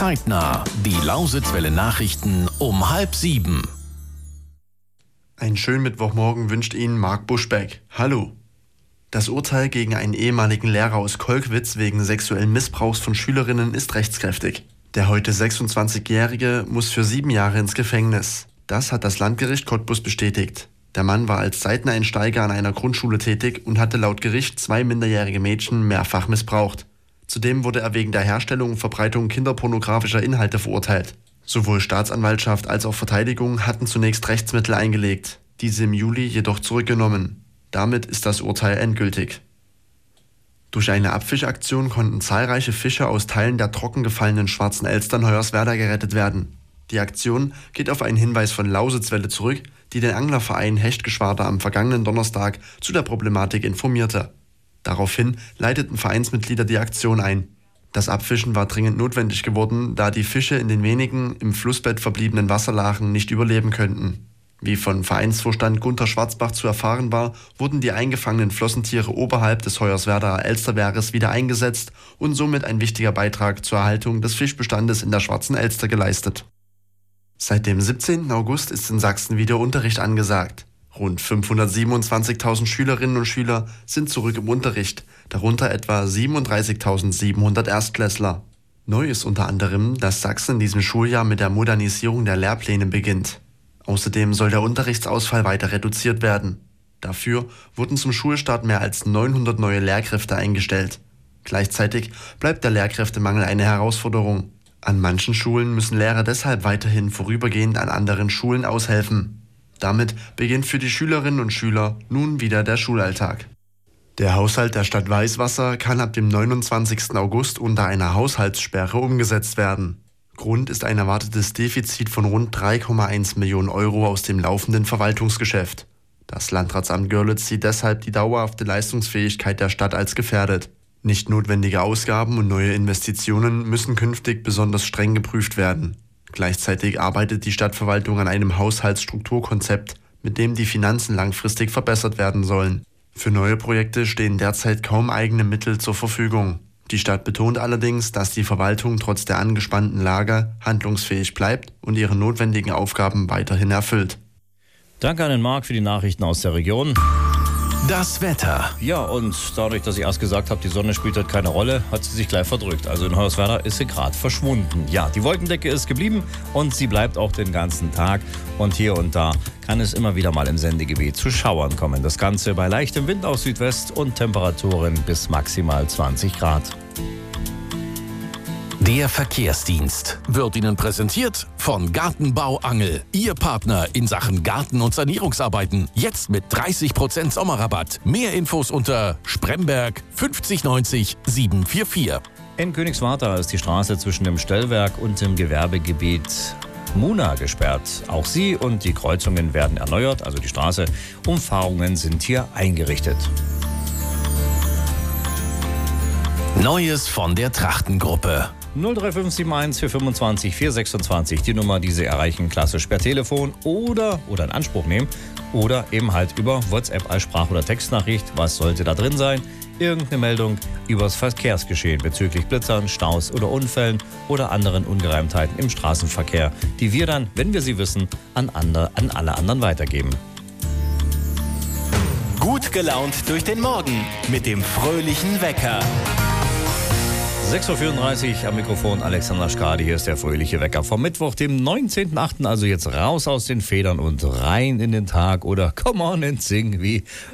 Zeitnah. Die Lausitzwelle Nachrichten um 6:30. Einen schönen Mittwochmorgen wünscht Ihnen Marc Buschbeck. Hallo. Das Urteil gegen einen ehemaligen Lehrer aus Kolkwitz wegen sexuellen Missbrauchs von Schülerinnen ist rechtskräftig. Der heute 26-Jährige muss für 7 Jahre ins Gefängnis. Das hat das Landgericht Cottbus bestätigt. Der Mann war als Seiteneinsteiger an einer Grundschule tätig und hatte laut Gericht 2 minderjährige Mädchen mehrfach missbraucht. Zudem wurde er wegen der Herstellung und Verbreitung kinderpornografischer Inhalte verurteilt. Sowohl Staatsanwaltschaft als auch Verteidigung hatten zunächst Rechtsmittel eingelegt, diese im Juli jedoch zurückgenommen. Damit ist das Urteil endgültig. Durch eine Abfischaktion konnten zahlreiche Fische aus Teilen der trockengefallenen Schwarzen Elster in Hoyerswerda gerettet werden. Die Aktion geht auf einen Hinweis von Lausitzwelle zurück, die den Anglerverein Hechtgeschwader am vergangenen Donnerstag zu der Problematik informierte. Daraufhin leiteten Vereinsmitglieder die Aktion ein. Das Abfischen war dringend notwendig geworden, da die Fische in den wenigen im Flussbett verbliebenen Wasserlachen nicht überleben könnten. Wie von Vereinsvorstand Gunter Schwarzbach zu erfahren war, wurden die eingefangenen Flossentiere oberhalb des Hoyerswerdaer Elsterwehres wieder eingesetzt und somit ein wichtiger Beitrag zur Erhaltung des Fischbestandes in der Schwarzen Elster geleistet. Seit dem 17. August ist in Sachsen wieder Unterricht angesagt. Rund 527.000 Schülerinnen und Schüler sind zurück im Unterricht, darunter etwa 37.700 Erstklässler. Neu ist unter anderem, dass Sachsen in diesem Schuljahr mit der Modernisierung der Lehrpläne beginnt. Außerdem soll der Unterrichtsausfall weiter reduziert werden. Dafür wurden zum Schulstart mehr als 900 neue Lehrkräfte eingestellt. Gleichzeitig bleibt der Lehrkräftemangel eine Herausforderung. An manchen Schulen müssen Lehrer deshalb weiterhin vorübergehend an anderen Schulen aushelfen. Damit beginnt für die Schülerinnen und Schüler nun wieder der Schulalltag. Der Haushalt der Stadt Weißwasser kann ab dem 29. August unter einer Haushaltssperre umgesetzt werden. Grund ist ein erwartetes Defizit von rund 3,1 Millionen Euro aus dem laufenden Verwaltungsgeschäft. Das Landratsamt Görlitz sieht deshalb die dauerhafte Leistungsfähigkeit der Stadt als gefährdet. Nicht notwendige Ausgaben und neue Investitionen müssen künftig besonders streng geprüft werden. Gleichzeitig arbeitet die Stadtverwaltung an einem Haushaltsstrukturkonzept, mit dem die Finanzen langfristig verbessert werden sollen. Für neue Projekte stehen derzeit kaum eigene Mittel zur Verfügung. Die Stadt betont allerdings, dass die Verwaltung trotz der angespannten Lage handlungsfähig bleibt und ihre notwendigen Aufgaben weiterhin erfüllt. Danke an den Marc für die Nachrichten aus der Region. Das Wetter. Ja, und dadurch, dass ich erst gesagt habe, die Sonne spielt heute keine Rolle, hat sie sich gleich verdrückt. Also in Hoyerswerda ist sie gerade verschwunden. Ja, die Wolkendecke ist geblieben und sie bleibt auch den ganzen Tag. Und hier und da kann es immer wieder mal im Sendegebiet zu Schauern kommen. Das Ganze bei leichtem Wind aus Südwest und Temperaturen bis maximal 20 Grad. Der Verkehrsdienst wird Ihnen präsentiert von Gartenbau Angel. Ihr Partner in Sachen Garten- und Sanierungsarbeiten. Jetzt mit 30% Sommerrabatt. Mehr Infos unter Spremberg 5090 744. In Königswartha ist die Straße zwischen dem Stellwerk und dem Gewerbegebiet Muna gesperrt. Auch sie und die Kreuzungen werden erneuert, also die Straße. Umfahrungen sind hier eingerichtet. Neues von der Trachtengruppe. 03571 425 426, die Nummer, die Sie erreichen, klassisch per Telefon oder in Anspruch nehmen oder eben halt über WhatsApp als Sprach- oder Textnachricht. Was sollte da drin sein? Irgendeine Meldung übers Verkehrsgeschehen bezüglich Blitzern, Staus oder Unfällen oder anderen Ungereimtheiten im Straßenverkehr, die wir dann, wenn wir sie wissen, an alle anderen weitergeben. Gut gelaunt durch den Morgen mit dem fröhlichen Wecker. 6.34 Uhr am Mikrofon Alexander Skadi. Hier ist der fröhliche Wecker vom Mittwoch, dem 19.08. Also jetzt raus aus den Federn und rein in den Tag oder come on and sing, wie